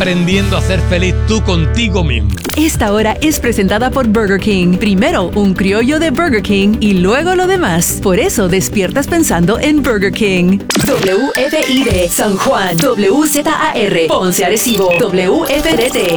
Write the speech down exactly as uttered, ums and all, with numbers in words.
aprendiendo a ser feliz tú contigo mismo. Esta hora es presentada por Burger King. Primero un criollo de Burger King y luego lo demás. Por eso despiertas pensando en Burger King. W F I D San Juan, W Z A R Ponce Arecibo, W F D T